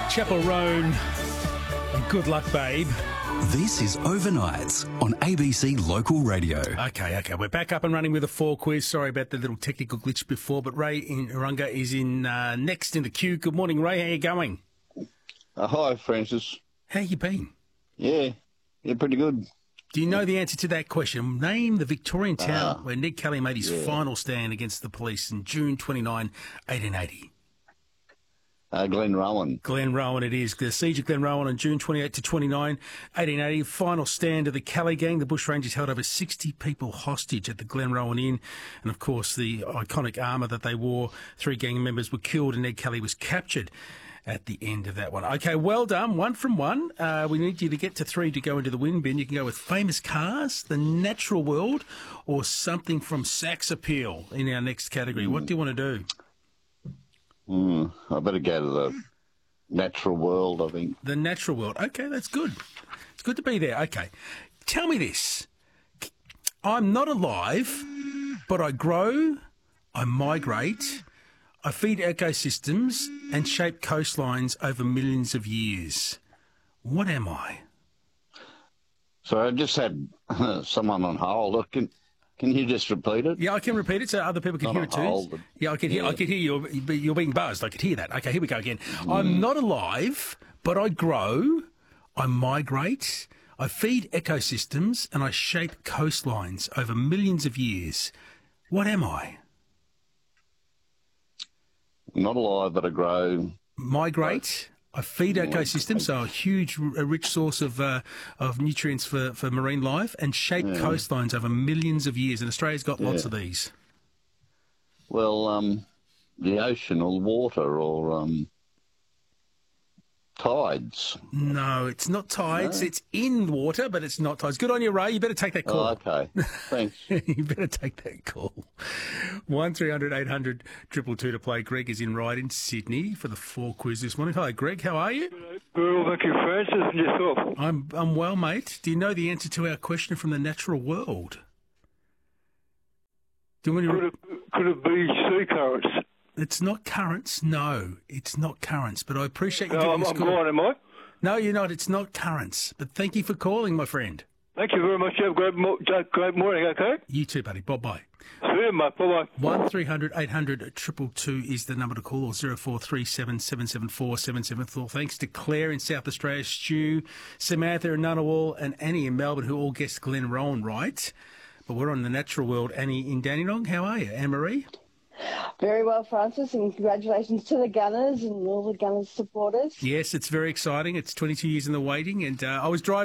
Chapel Roan and Good Luck Babe. This is Overnights on ABC Local Radio. Okay. We're back up and running with a 4 quiz. Sorry about the little technical glitch before, but Ray in Urunga is in next in the queue. Good morning, Ray. How you going? Hi, Francis. How you been? Yeah, pretty good. Do you know the answer to that question? Name the Victorian town where Ned Kelly made his final stand against the police in June 29, 1880. Glenrowan. Glenrowan it is. The siege of Glenrowan on June 28 to 29, 1880. Final stand of the Kelly gang. The Bushrangers held over 60 people hostage at the Glenrowan Inn. And, of course, the iconic armour that they wore. 3 gang members were killed and Ned Kelly was captured at the end of that one. Okay, well done. 1 from 1. We need you to get to 3 to go into the win bin. You can go with famous cars, the natural world, or something from Sax Appeal in our next category. What do you want to do? I better go to the natural world, I think. The natural world. Okay, that's good. It's good to be there. Okay. Tell me this. I'm not alive, but I grow, I migrate, I feed ecosystems and shape coastlines over millions of years. What am I? So I just had someone on hold. Can you just repeat it? Yeah, I can repeat it so other people can Not hear on it too. hold, but- Yeah, I can hear. I can hear you. You're being buzzed. I could hear that. Okay, here we go again. I'm not alive, but I grow, I migrate, I feed ecosystems, and I shape coastlines over millions of years. What am I? Not alive, but I grow. Migrate. I feed ecosystems, so a rich source of nutrients for marine life, and shape coastlines over millions of years. And Australia's got lots of these. Well, the ocean or water or tides. No, it's not tides. No? It's in water, but it's not tides. Good on you, Ray. You better take that call. Oh, okay. Thanks. You better take that call. 1300 800 222 to play. Greg is in in Sydney for the 4 quiz this morning. Hello, Greg. How are you? Very well, thank you, Francis. And yourself? I'm well, mate. Do you know the answer to our question from the natural world? Do you want Could it be sea currents? It's not currents. No, it's not currents. But I appreciate you doing I'm gone, am I? No, you're not. It's not currents. But thank you for calling, my friend. Thank you very much. You have a great morning, okay? You too, buddy. Bye-bye. See you, mate. Bye-bye. 1300 800 222 is the number to call, or 0437 774 774. Thanks to Claire in South Australia, Stu, Samantha in Ngunnawal, and Annie in Melbourne, who all guessed Glenrowan right. But we're on the natural world. Annie in Dandenong, how are you? Anne-Marie? Very well, Francis, and congratulations to the Gunners and all the Gunners supporters. Yes, it's very exciting. It's 22 years in the waiting, and I was driving